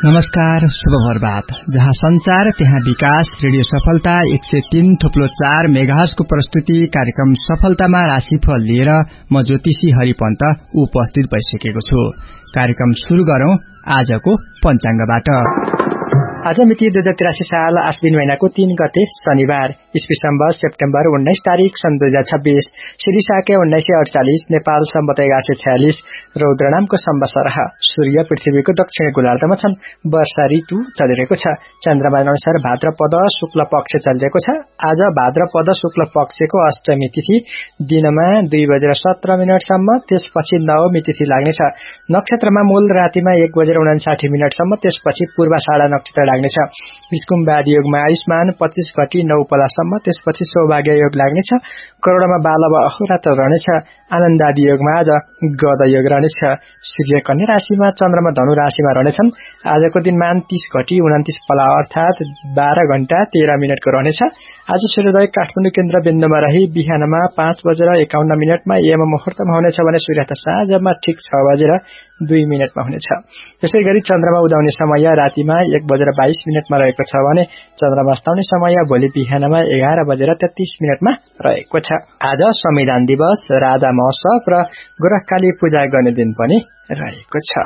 नमस्कार, शुभ प्रभात। जहाँ संचार त्यहाँ विकास। रेडियो सफलता 103.4 मेगाहर्जको प्रस्तुति कार्यक्रम सफलतामा राशिफल लिएर म ज्योतिषी हरिपन्त उपस्थित भइसकेको छु। कार्यक्रम शुरू गरौं आजको पञ्चाङ्गबाट। आज मिति 2083 साल आश्विन महिनाको 3 गते शनिबार, ईस्वी सम्वत सेप्टेम्बर 19 तारिक सन् 2026, श्री शाक्य 1948, नेपाल सम्वत 1146, रौद्र नामको सम्वत्सर। सूर्य पृथ्वीको दक्षिणी गोलार्धमा छन्। वर्षा ऋतु चलिरहेको छ। चन्द्रमा अनुसार भाद्रपद शुक्ल पक्ष चलिरहेको छ। आज भाद्रपद शुक्ल पक्षको अष्टमी तिथि दिनमा 2:17 सम्म, त्यसपछि नवमी तिथि लाग्नेछ। नक्षत्रमा मूल रातिमा 1:59 त्यसपछि पूर्वाषाढा नक्षत्र लाग्नेछ। विष्कुम्बादी योगमा आयुष्मान 25 घटी 9 पलासम्म, त्यसपछि सौभाग्य योग लाग्नेछ। करोडमा बालव अहोरात्र रहनेछ। आनन्दादी योगमा आज गद योग रहनेछ। सूर्य कन्या राशिमा, चन्द्रमा धनु राशिमा रहनेछन्। आजको दिन मान 30 घटी 29 पला अर्थात 12 घण्टा 13 मिनटको रहनेछ। आज सूर्योदय काठमाडौँ केन्द्र बिन्दुमा रही बिहानमा 5:51 मा यम मुहूर्तमा हुनेछ भने सूर्यास्त साँझमा ठिक 6:02 मा हुनेछ। त्यसै गरी चन्द्रमा उदाउने समय रातिमा 1:22 मा रहेको छ भने चन्द्रमा अस्ताउने समय भोलि बिहानमा 11:33 मा रहेको छ। आज संविधान दिवस, राधा महोत्सव र गोरखकाली पूजा गर्ने दिन पनि रहेको छ।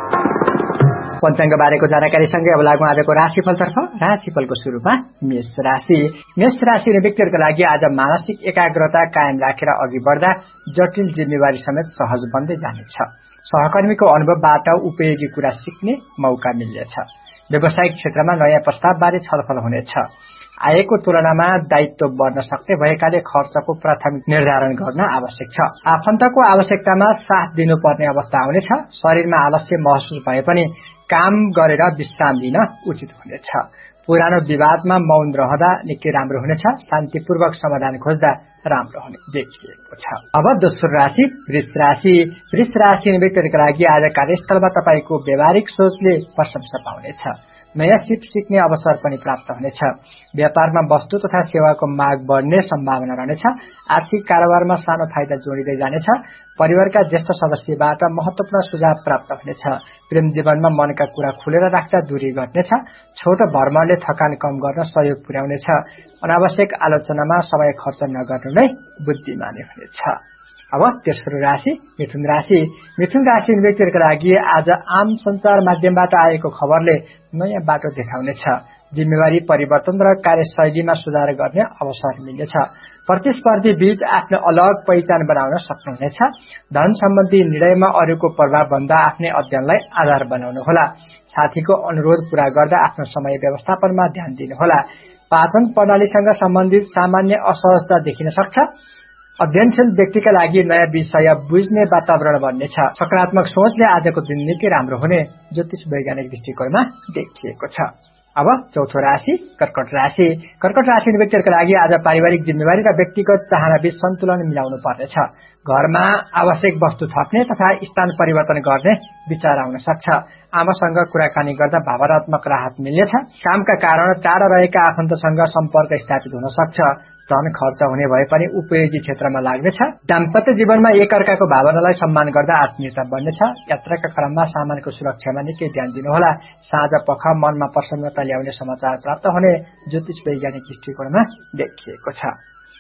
पञ्चाङ्ग बारेको जानकारीसँगै अब लागौं आजको राशिफलतर्फ। राशिफलको सुरुमा मेष राशि। मेष राशि व्यक्तिहरूको लागि आज मानसिक एकाग्रता कायम राखेर अघि बढ्दा जटिल जिम्मेवारी समेत सहज बन्दै जानेछ। सहकर्मीको अनुभवबाट उपयोगी कुरा सिक्ने मौका मिल्नेछ। व्यावसायिक क्षेत्रमा नयाँ प्रस्तावबारे छलफल हुनेछ। आयको तुलनामा दायित्व बढ्न सक्ने भएकाले खर्चको प्राथमिक निर्धारण गर्न आवश्यक छ। आफन्तको आवश्यकतामा साथ दिनुपर्ने अवस्था आउनेछ। शरीरमा आलस्य महसुस भए पनि काम गरेर विश्राम लिन उचित हुनेछ। पुरानो विवादमा मौन रहँदा निकै राम्रो हुनेछ। शान्तिपूर्वक समाधान खोज्दा राम्रो हुने देखिएको छ। अब दोस्रो राशि वृष राशि। वृष राशि व्यक्तिहरूको लागि आज कार्यस्थलमा तपाईको व्यावहारिक सोचले प्रशंसा पाउनेछ। नयाँ सिप सिक्ने अवसर पनि प्राप्त हुनेछ। व्यापारमा वस्तु तथा सेवाको माग बढ्ने सम्भावना रहनेछ। आर्थिक कारोबारमा सानो फाइदा जोडिँदै जानेछ। परिवारका ज्येष्ठ सदस्यबाट महत्वपूर्ण सुझाव प्राप्त हुनेछ। प्रेम जीवनमा मनका कुरा खुलेर राख्दा दूरी घट्नेछ। छोटो भ्रमणले थकान कम गर्न सहयोग पुर्याउनेछ। अनावश्यक आलोचनामा समय खर्च नगर्नु नै बुद्धिमानी हुनेछ। अब तेस्रो राशि मिथुन राशि। मिथुन राशि व्यक्तिहरूको लागि आज आम सञ्चार माध्यमबाट आएको खबरले नयाँ बाटो देखाउनेछ। जिम्मेवारी परिवर्तन र कार्यशैलीमा सुधार गर्ने अवसर मिल्नेछ। प्रतिस्पर्धी बीच आफ्नो अलग पहिचान बनाउन सक्नुहुनेछ। धन सम्बन्धी निर्णयमा अरूको प्रभाव भन्दा आफ्नै अध्ययनलाई आधार बनाउनुहोला। साथीको अनुरोध पूरा गर्दा आफ्नो समय व्यवस्थापनमा ध्यान दिनुहोला। पाचन प्रणालीसँग सम्बन्धित सामान्य असहजता देखिन सक्छ। अध्ययनशील व्यक्तिका लागि नयाँ विषय बुझ्ने वातावरण बन्नेछ। सकारात्मक सोचले आजको दिन निकै राम्रो हुने ज्योतिष वैज्ञानिक दृष्टिकोणमा देखिएको छ। अब चौथो राशि कर्कट राशि। कर्कट राशि व्यक्तिहरूको लागि आज पारिवारिक जिम्मेवारी र व्यक्तिगत चाहना बीच सन्तुलन मिलाउनु पर्नेछ। घरमा आवश्यक वस्तु थप्ने तथा स्थान परिवर्तन गर्ने विचार आउन सक्छ। आमासँग कुराकानी गर्दा भावनात्मक राहत मिल्नेछ। कामका कारण टाढा रहेका आफन्तसँग सम्पर्क स्थापित हुन सक्छ। धन खर्च हुने भए पनि उपयोगी क्षेत्रमा लाग्नेछ। दाम्पत्य जीवनमा एकअर्काको भावनालाई सम्मान गर्दा आत्मीयता बढ्नेछ। यात्राका क्रममा सामानको सुरक्षामा निकै ध्यान दिनुहोला। साँझ पख मनमा प्रसन्नता ल्याउने समाचार प्राप्त हुने ज्योतिष वैज्ञानिक दृष्टिकोणमा देखिएको छ।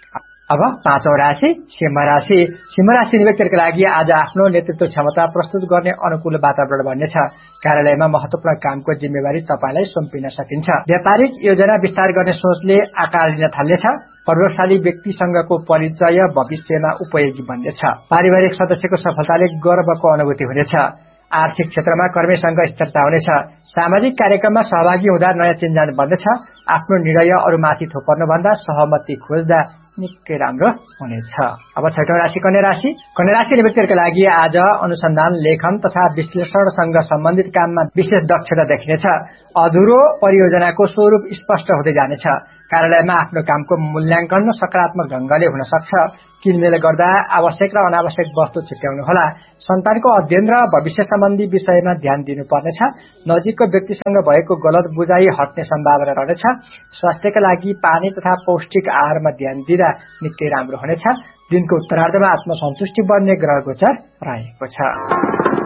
अब पाँचौं राशि सिंह राशि। सिंह राशि व्यक्तिहरूको लागि आज आफ्नो नेतृत्व क्षमता प्रस्तुत गर्ने अनुकूल वातावरण बन्नेछ। कार्यालयमा महत्वपूर्ण कामको जिम्मेवारी तपाईलाई सुम्पिन सकिन्छ। व्यापारिक योजना विस्तार गर्ने सोचले आकार लिन थाल्नेछ। प्रभावशाली व्यक्तिसँगको परिचय भविष्यमा उपयोगी बन्नेछ। पारिवारिक सदस्यको सफलताले गर्वको अनुभूति हुनेछ। आर्थिक क्षेत्रमा कर्मीसँग स्थिरता हुनेछ। सामाजिक कार्यक्रममा सहभागी हुँदा नयाँ चिन्जान बन्नेछ। आफ्नो निर्णय अरूमाथि थोपर्नुभन्दा सहमति खोज्दा निकै राम्रो हुनेछ। अब छठौं राशि कन्या राशि। कन्या राशि व्यक्तिहरूको लागि आज अनुसन्धान, लेखन तथा विश्लेषणसँग सम्बन्धित काममा विशेष दक्षता देखिनेछ। अधुरो परियोजनाको स्वरूप स्पष्ट हुँदै जानेछ। कार्यालयमा आफ्नो कामको मूल्याङ्कन सकारात्मक ढंगले हुन सक्छ। किनमेल गर्दा आवश्यक र अनावश्यक वस्तु छुट्याउनुहोला। सन्तानको अध्ययन र भविष्य सम्बन्धी विषयमा ध्यान दिनुपर्नेछ। नजिकको व्यक्तिसँग भएको गलत बुझाइ हट्ने सम्भावना रहनेछ। स्वास्थ्यका लागि पानी तथा पौष्टिक आहारमा ध्यान दिँदा निकै राम्रो हुनेछ। दिनको उत्तरार्धमा आत्मसन्तुष्टि बढ्ने ग्रह गोचर रहेको छ।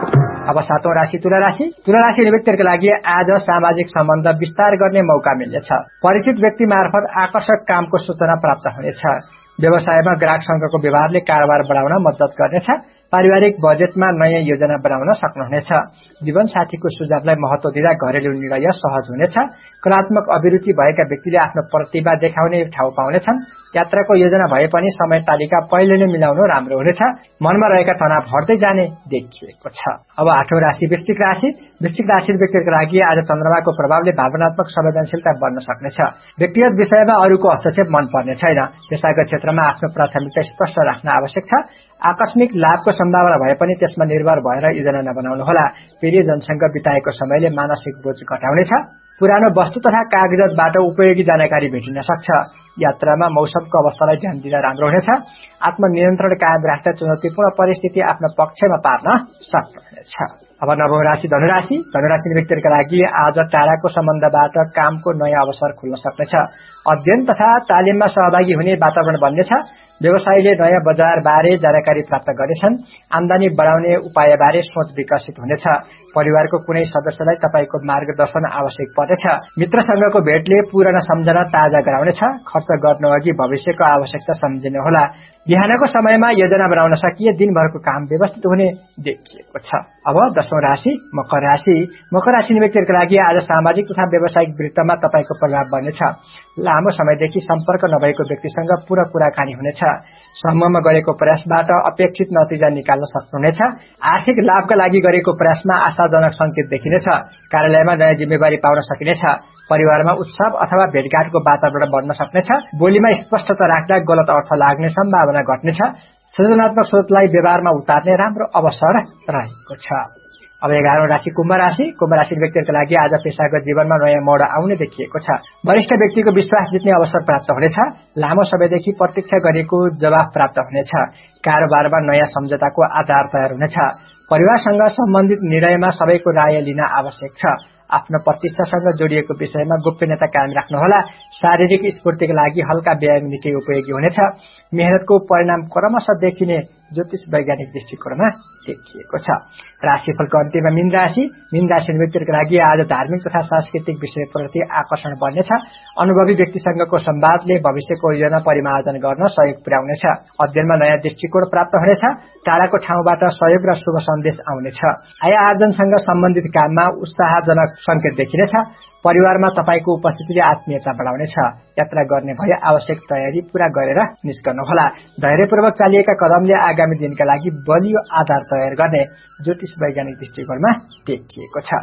अब 7औं राशि तुला राशि। तुला राशि व्यक्तिहरुका लागि आज सामाजिक सम्बन्ध विस्तार गर्ने मौका मिल्नेछ। परिचित व्यक्ति मार्फत आकर्षक कामको सूचना प्राप्त हुनेछ। व्यवसायमा ग्राहकसँगको व्यवहारले कारोबार बढाउन मद्दत गर्नेछ। पारिवारिक बजेटमा नयाँ योजना बनाउन सक्नुहुनेछ। जीवनसाथीको सुझावलाई महत्त्व दिँदा घरेलु निर्णय सहज हुनेछ। कलात्मक अभिरुचि भएका व्यक्तिले आफ्नो प्रतिभा देखाउने ठाउँ पाउनेछन्। यात्राको योजना भए पनि समय तालिका पहिले नै मिलाउनु राम्रो हुनेछ। मनमा रहेका तनाव हट्दै जाने देखिएको छ। अब 8औं राशि वृश्चिक राशि। वृश्चिक राशि व्यक्तिहरुका लागि आज चन्द्रमाको प्रभावले भावनात्मक संवेदनशीलता बढ्न सक्नेछ। व्यक्तिगत विषयमा अरूको हस्तक्षेप मन पर्ने छैन। पेशागत क्षेत्रमा आफ्नो प्राथमिकता स्पष्ट राख्न आवश्यक छ। आकस्मिक लाभको सम्भावना भए पनि त्यसमा निर्भर भएर योजना नबनाउनुहोला। प्रियजनसँग बिताएको समयले मानसिक बोझ घटाउनेछ। पुरानो वस्तु तथा कागजातबाट उपयोगी जानकारी भेटिन सक्छ। यात्रामा मौसमको अवस्थालाई ध्यान दिँदा राम्रो हुनेछ। आत्मनियन्त्रण कायम राख्दा चुनौतीपूर्ण परिस्थिति आफ्नो पक्षमा पार्न सक्नुहुनेछ। अब 9औं राशि धनुराशि। धनुराशि व्यक्तिहरुका लागि आज टाढाको सम्बन्धबाट कामको नयाँ अवसर खुल्न सक्नेछ। अध्ययन तथा तालिममा सहभागी हुने वातावरण बन्नेछ। व्यवसायीले नयाँ बजारबारे जानकारी प्राप्त गर्नेछन्। आम्दानी बढाउने उपायबारे सोच विकसित हुनेछ। परिवारको कुनै सदस्यलाई तपाईको मार्गदर्शन आवश्यक पर्नेछ। मित्रसँगको भेटले पुराना सम्झना ताजा गराउनेछ। खर्च गर्नुअघि भविष्यको आवश्यकता सम्झिनु होला। बिहानको समयमा योजना बनाउन सकिए दिनभरको काम व्यवस्थित हुने देखिएको छ। अब 10औं राशि मकर राशि। मकर राशि व्यक्तिहरुका लागि आज सामाजिक तथा व्यावसायिक वृत्तमा तपाईको प्रभाव बढ्नेछ। लामो समयदेखि सम्पर्क नभएको व्यक्तिसँग पुनः कुराकानी हुनेछ। समूहमा गरेको प्रयासबाट अपेक्षित नतिजा निकाल्न सक्नुहुनेछ। आर्थिक लाभका लागि गरेको प्रयासमा आशाजनक संकेत देखिनेछ। कार्यालयमा नयाँ जिम्मेवारी पाउन सकिनेछ। परिवारमा उत्सव अथवा भेटघाटको वातावरण बढ्न सक्नेछ। बोलीमा स्पष्टता राख्दा गलत अर्थ लाग्ने सम्भावना घट्नेछ। सृजनात्मक सोचलाई व्यवहारमा उतार्ने राम्रो अवसर रहेको छ। अब 11औं राशि कुम्भ राशि। कुम्भ राशि व्यक्तिहरुका लागि आज पेशागत जीवनमा नयाँ मोड आउने देखिएको छ। वरिष्ठ व्यक्तिको विश्वास जित्ने अवसर प्राप्त हुनेछ। लामो समयदेखि प्रतीक्षा गरेको जवाफ प्राप्त हुनेछ। कारोबारमा नयाँ सम्झौताको आधार तयार हुनेछ। परिवारसँग सम्बन्धित निर्णयमा सबैको राय लिन आवश्यक छ। आफ्नो प्रतिष्ठासँग जोडिएको विषयमा गोप्यता कायम राख्नुहोला। शारीरिक स्फूर्तिका लागि हल्का व्यायाम निकै उपयोगी हुनेछ। मेहनतको परिणाम क्रमशः देखिने ज्योतिष वैज्ञानिक दृष्टिकोणमा देखिएको छ। राशिफलको अन्त्यमा मीन राशि। मीन राशि व्यक्तिहरुका लागि आज धार्मिक तथा सांस्कृतिक विषयप्रति आकर्षण बढ्नेछ। अनुभवी व्यक्तिसँगको संवादले भविष्यको योजना परिमार्जन गर्न सहयोग पुर्याउनेछ। अध्ययनमा नयाँ दृष्टिकोण प्राप्त हुनेछ। टाढाको ठाउँबाट सहयोग र शुभ सन्देश आउनेछ। आय आर्जनसँग सम्बन्धित काममा उत्साहजनक संकेत देखिनेछ। परिवारमा तपाईको उपस्थितिले आत्मीयता बढाउनेछ। यात्रा गर्ने भए आवश्यक तयारी पूरा गरेर निस्कनुहोला। धैर्यपूर्वक चालिएका कदमले आगामी दिनका लागि बलियो आधार तयार गर्ने ज्योतिष वैज्ञानिक दृष्टिकोणमा देखिएको छ।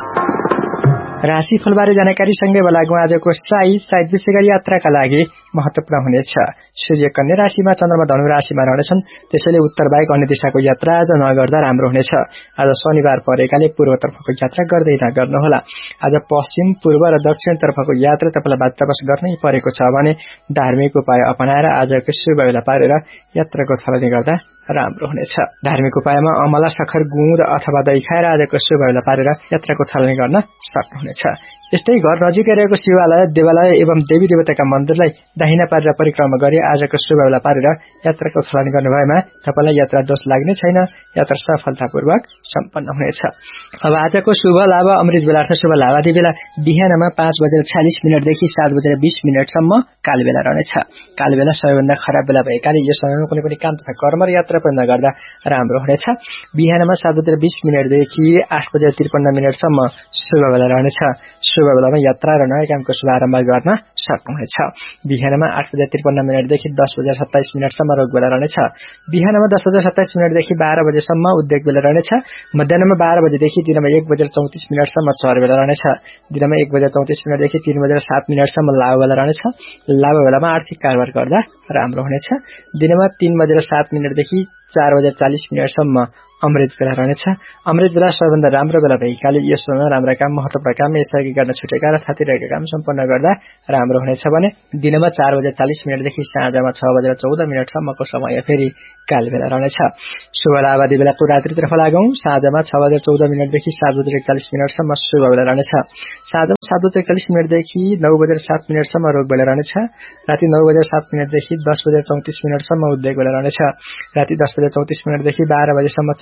राशिफलबारे जानकारी सँगै लागौं आजको सायद विशेष गरी यात्राका लागि महत्वपूर्ण हुनेछ। सूर्य कन्या राशिमा चन्द्रमा धनु राशिमा रहनेछन्। त्यसैले उत्तर बाहेक अन्य दिशाको यात्रा आज नगर्दा राम्रो हुनेछ। आज शनिबार परेकाले पूर्वतर्फको यात्रा गर्दै नगर्नुहोला। आज पश्चिम पूर्व र दक्षिण तर्फको यात्रा तपाईलाई बाध्यवश गर्नै परेको छ भने धार्मिक उपाय अपनाएर आजको शुभ बेला पारेर यात्राको थालनी गर्दा राम्रो हुनेछ। धार्मिक उपायमा अमला सखर गुड अथवा दही खाएर आजको शुभ बेला पारेर यात्राको थालनी गर्न सक्नुहुनेछ। यस्तै घर नजिकै रहेको शिवालय देवालय एवं देवी देवताका मन्दिरलाई दाहिना पारेर परिक्रमा गरी आजको शुभ बेला पारेर यात्राको थालनी गर्नुभएमा तपाईलाई यात्रा दोष लाग्ने छैन। यात्रा सफलतापूर्वक सम्पन्न हुनेछ। अब आजको शुभ लाभ अमृत बेलार्थ शुभ लाभ आदि बेला बिहानमा 5:46 देखि 7:20 सम्म काल बेला रहनेछ। काल बेला सबैभन्दा खराब बेला भएकाले यो समयमा कुनै पनि काम तथा कर्म र यात्रा पनि नगर्दा राम्रो हुनेछ। बिहानमा 7:20 देखि 8:53 सम्म शुभ बेला रहनेछ। शुभ बेलामा यात्रा र नयाँ कामको शुभारम्भ गर्न सक्नुहुनेछ। बिहानमा 8:53 देखि 10:27 सम्म रोग बेला रहनेछ। बिहानमा 10:27 देखि 12 सम्म उद्योग बेला रहनेछ। मध्याह्नमा 12 देखि दिनमा 1:34 सम्म चर बेला रहनेछ। दिनमा 1:34 देखि 3:07 सम्म लाभ बेला रहनेछ। लाभ बेलामा आर्थिक कारोबार गर्दा राम्रो हुनेछ। दिनमा 3:07 देखि 4:40 सम्म अमृत बेला रहनेछ। अमृत बेला सबैभन्दा राम्रो बेला भएकाले यस समयमा राम्रा काम महत्वपूर्ण काम यसअघि गर्न छुटेका र थातिरहेका काम सम्पन्न गर्दा राम्रो हुनेछ भने दिनमा 4:40 देखि साँझमा 6:14 सम्मको समय फेरि काल बेला रहनेछ। शुभ लाभ आदि बेलाको रात्रितर्फ लागौं। साँझमा 6:14 देखि 7:41 सम्म शुभ बेला रहनेछ। साँझमा 7:41 देखि 9:07 सम्म रोग बेला रहनेछ। राति 9:07 देखि 10:34 सम्म उद्योग बेला रहनेछ। राति 10:34 देखि 12 सम्म चर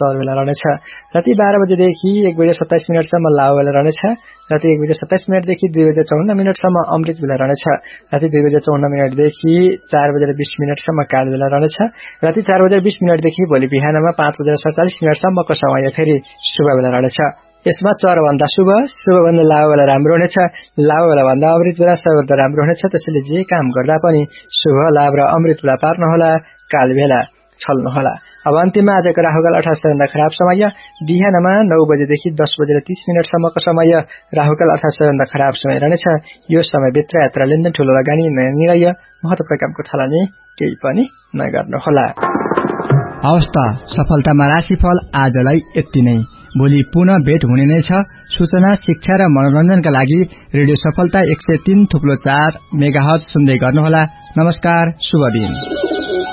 खबर बेला रहनेछ। राति 12 बजेदेखि 1:27 लाभ बेला रहनेछ। राति 1:27 देखि 2:54 अमृत बेला रहनेछ। राति 2:54 देखि 4:20 काल बेला रहनेछ। राति 4:20 देखि भोलि बिहानमा 5:47 समय फेरि शुभ बेला रहनेछ। यसमा चरभन्दा शुभ भन्दा लाभ बेला राम्रो हुनेछ। लाभ बेला भन्दा अमृत बेला सबैभन्दा राम्रो हुनेछ। त्यसैले जे काम गर्दा पनि शुभ लाभ र अमृत बेला पार्नुहोला, काल बेला छल्नुहोला। अब अन्तिममा आजको राहुकाल 18 सबैभन्दा खराब समय बिहानमा 9 बजेदेखि 10:30 समय राहुकाल अर्थात् सबैभन्दा खराब समय रहनेछ। यो समयभित्र यात्रा, लेनदेन, ठूलो लगानी, नयाँ निर्णय, महत्त्वपूर्ण कामको थालनी केही पनि नगर्नुहोला। हवस् त, सफलतामा राशिफल आजलाई यति नै। भोलि पुनः भेट हुने नै छ। सूचना, शिक्षा र मनोरञ्जनका लागि रेडियो सफलता 103.4 मेगाहर्ज सुन्दै गर्नुहोला। नमस्कार, शुभ दिन।